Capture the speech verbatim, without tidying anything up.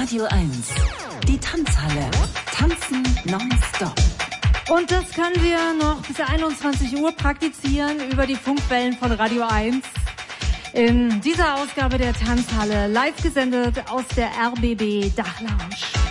Radio eins. Die Tanzhalle. Tanzen nonstop. Und das können wir noch bis einundzwanzig Uhr praktizieren über die Funkwellen von Radio eins. In dieser Ausgabe der Tanzhalle live gesendet aus der R B B Dachlounge.